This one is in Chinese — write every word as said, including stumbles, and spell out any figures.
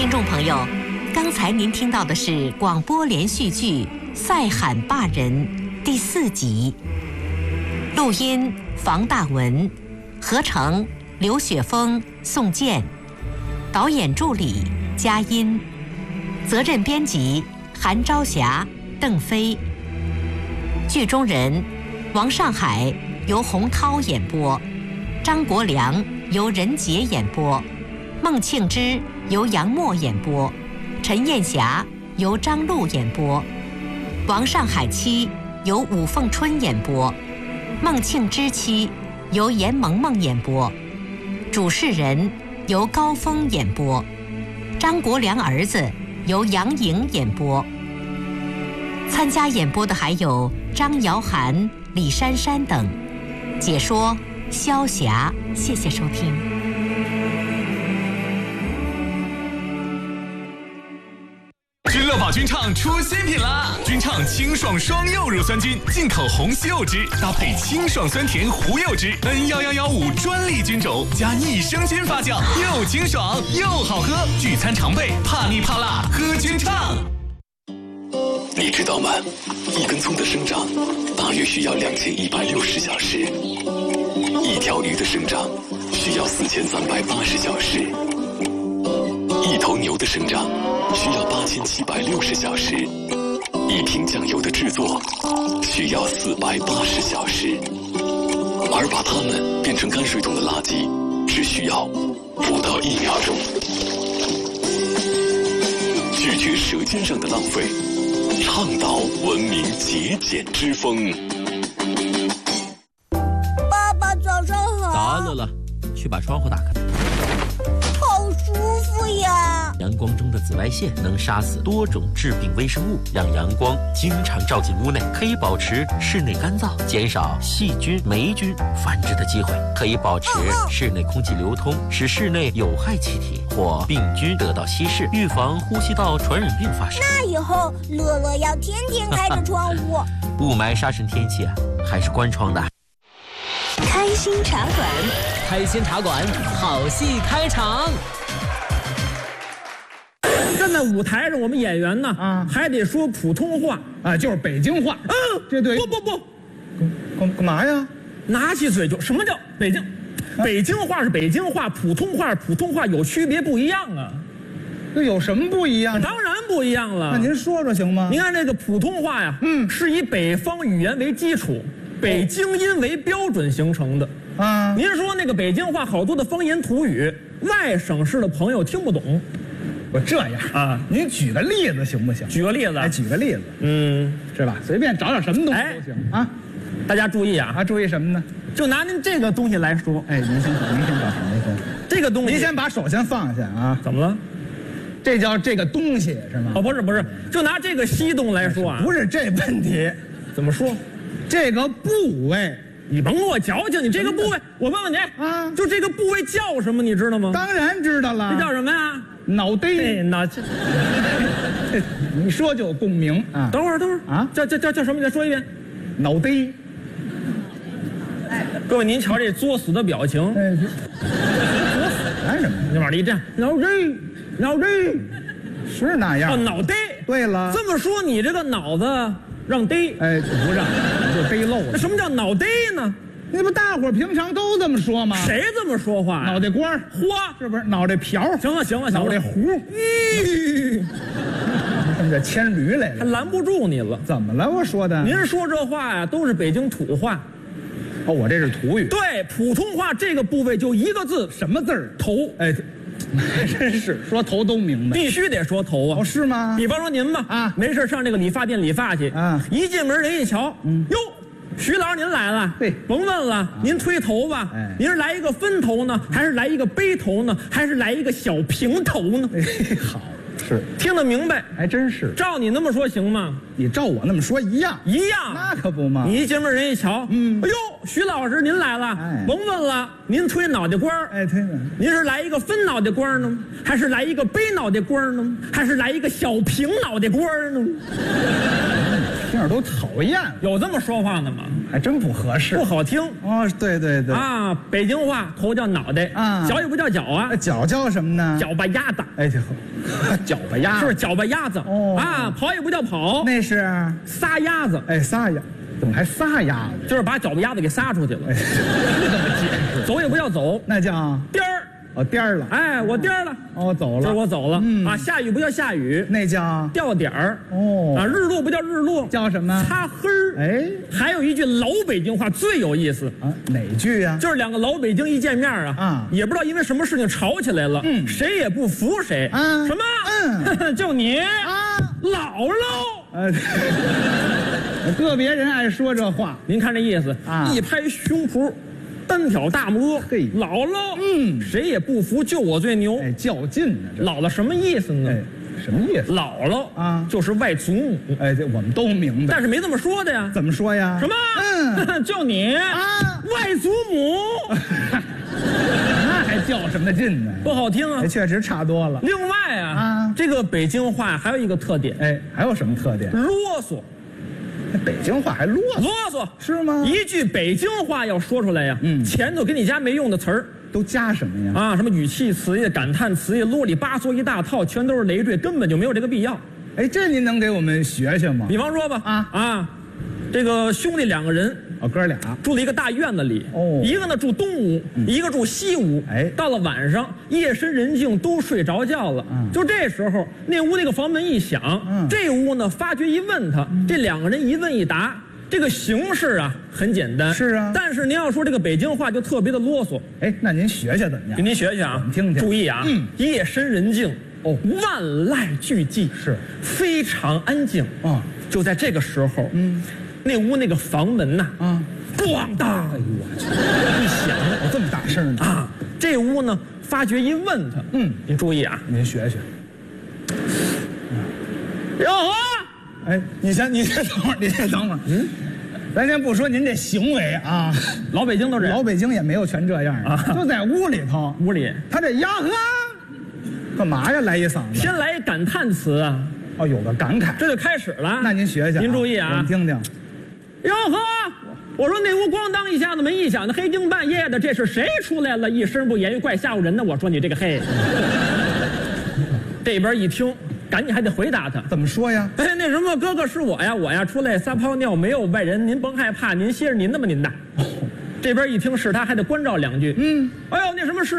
听众朋友，刚才您听到的是广播连续剧《赛罕坝人》第四集，录音房大文，合成刘雪峰、宋健，导演助理佳音，责任编辑韩朝霞、邓飞。剧中人王上海由洪涛演播，张国良由任杰演播，孟庆之由杨默演播，陈艳霞由张璐演播，王上海妻由武凤春演播，孟庆之妻由严萌萌演播，主事人由高峰演播，张国良儿子由杨颖演播。参加演播的还有张瑶涵、李珊珊等，解说萧霞。谢谢收听。 君乐宝君畅出新品啦！君畅清爽双柚乳酸菌，进口红西柚汁，搭配清爽酸甜胡柚汁 N 一一一五专利菌种，加益生菌发酵，又清爽又好喝。聚餐常备，怕腻怕辣，喝君畅。 你知道吗？一根葱的生长大约需要两千一百六十小时，一条鱼的生长需要四千三百八十小时，一头牛的生长需要八千七百六十小时，一瓶酱油的制作需要四百八十小时，而把它们变成泔水桶的垃圾只需要不到一秒钟。拒绝舌尖上的浪费，倡导文明节俭之风。 爸爸早上好。 早安，乐乐，去把窗户打开。 好舒服呀！ 阳光中的紫外线能杀死多种致病微生物，让阳光经常照进屋内，可以保持室内干燥，减少细菌、霉菌繁殖的机会，可以保持室内空气流通，使室内有害气体或病菌得到稀释，预防呼吸道传染病发生。 那以后乐乐要天天开着窗户。 雾霾沙尘天气啊，还是关窗的。 开心茶馆， 开心茶馆，好戏开场。 站在舞台上，我们演员呢啊，还得说普通话啊，就是北京话。 嗯， 这对不不不， 干干嘛呀？ 拿起嘴就什么叫北京？啊、北京话是北京话，普通话是普通话，有区别不一样啊。 这有什么不一样？ 当然不一样了。 那您说说行吗？ 您看这个普通话呀，嗯，是以北方语言为基础，北京音为标准形成的。啊，您说那个北京话好多的方言土语，外省市的朋友听不懂。 我这样啊， 您举个例子行不行？ 举个例子， 哎，举个例子， 嗯， 是吧？随便找点什么东西都行、哎、啊。 大家注意啊， 啊，注意什么呢？ 就拿您这个东西来说， 哎，您先，您先找什么先？ 这个东西， 您先把手先放下啊。 怎么了？ 这叫这个东西是吗？ 哦，不是不是，就拿这个西东来说啊， 不是这问题， 怎么说？ 这个部位。 你甭给我矫情，你这个部位，我问问你啊，就这个部位叫什么？你知道吗？ 当然知道了， 这叫什么呀？ 脑袋。 对，脑袋。 你说就有共鸣啊！ 等会儿，等会儿啊，叫叫叫叫什么？你再说一遍。 脑袋。 各位，您瞧这作死的表情。 哎，作死干什么？ 你往里一站，脑袋，脑袋， 是那样。 哦，脑袋。 对了， 这么说你这个脑子。让逮， 哎，不让，就逮漏了。 那什么叫脑袋呢？ 那不大伙儿平常都这么说吗？ 谁这么说话、啊？ 脑袋瓜儿， 花是不是？脑袋瓢， 行了行了行了。 脑袋糊，咦，他们这牵驴来了， 还拦不住你了。 怎么了？我说的？ 您说这话呀，都是北京土话。 哦，我这是土语。 对，普通话这个部位就一个字， 什么字儿？ 头。 哎。还真是说头都明白， 必须得说头啊！ 哦，是吗？ 比方说您吧，啊，没事上这个理发店理发去，啊，一进门人一瞧，嗯，哟，徐老师您来了， 对， 甭问了，啊、您推头吧，哎，您是来一个分头呢，还是来一个背头呢，还是来一个小平头呢？ 哎，好，是听得明白， 还真是。 照你那么说行吗？ 你照我那么说一样， 一样， 那可不嘛。 你一进门人一瞧，嗯，哎呦，徐老师您来了，哎，甭问了，您推脑袋瓜哎，推呢。 您是来一个分脑袋瓜呢，还是来一个背脑袋瓜呢，还是来一个小平脑袋瓜呢？ 听着都讨厌了。 有这么说话的吗？ 还真不合适， 不好听。 哦，对对对。 啊，北京话头叫脑袋啊，脚也不叫脚啊， 脚叫什么呢？ 脚巴丫子。 哎，脚巴丫是不是脚巴丫子？哦啊，跑也不叫跑， 那是撒丫子。 哎，撒丫，怎么还撒丫子？ 就是把脚巴丫子给撒出去了。哎，这么解释？走也不叫走， 那叫颠儿。 哦，颠儿了。 哎，我颠儿了。 哦，走了。 这我走了。嗯啊，下雨不叫下雨， 那叫掉点儿。 哦啊，日落不叫日落， 叫什么？ 擦黑儿。 哎， 还有一句老北京话最有意思啊，哪句呀？ 就是两个老北京一见面啊，啊，也不知道因为什么事情吵起来了，嗯，谁也不服谁啊。什么？嗯，就你啊，姥姥。呃， 个别人爱说这话， 您看这意思啊，一拍胸脯。单挑大拇哥，嘿，姥姥，嗯，谁也不服，就我最牛， 哎，较劲呢。 姥姥什么意思呢？ 哎，什么意思？ 姥姥啊，就是外祖母。 哎，这我们都明白， 但是没这么说的呀。 怎么说呀？ 什么？嗯，就你啊，外祖母。 那还较什么劲呢？ 不好听啊， 确实差多了。 另外啊，啊，这个北京话还有一个特点， 哎，还有什么特点？ 啰嗦。 北京话还啰嗦啰嗦是吗？ 一句北京话要说出来呀，嗯，前头给你加没用的词儿， 都加什么呀？ 啊，什么语气词呀、感叹词呀、啰里吧嗦一大套，全都是累赘，根本就没有这个必要。 哎，这您能给我们学学吗？ 比方说吧，啊啊，这个兄弟两个人， 哦，哥俩住了一个大院子里，哦，一个呢住东屋，嗯、一个住西屋。哎，到了晚上，夜深人静，都睡着觉了。嗯，就这时候，那屋那个房门一响，嗯，这屋呢发觉一问他，嗯、这两个人一问一答。这个形式啊很简单， 是啊， 但是您要说这个北京话就特别的啰嗦。 哎，那您学学怎么样？ 给您学学啊， 我们听听。 注意啊，嗯，夜深人静，哦，万籁俱寂， 是非常安静啊。就在这个时候，嗯，那屋那个房门呐，啊，咣当，哎呦我去，一响， 哦，这么大声呢啊！这屋呢，发觉一问他，嗯，您注意啊， 您学学。 哟呵。 哎，你先，你先等会儿，你先等会儿。嗯，咱先不说您这行为啊， 老北京都是老北京也没有全这样啊，就在屋里头， 屋里他这呀呵，干嘛呀？来一嗓子， 先来一感叹词啊， 哦，有个感慨， 这就开始了。 那您学学， 您注意啊， 我们听听。 哟呵，我说那屋咣当一下子门一响的，黑更半夜的，这是谁出来了？一声不言语，怪吓唬人的。我说你这个黑，这边一听。赶紧还得回答他， 怎么说呀？ 哎，那什么，哥哥是我呀，我呀出来撒泡尿，没有外人，您甭害怕，您歇着您的吧，您的。哦、这边一听是他，还得关照两句。嗯，哎呦，那什么是。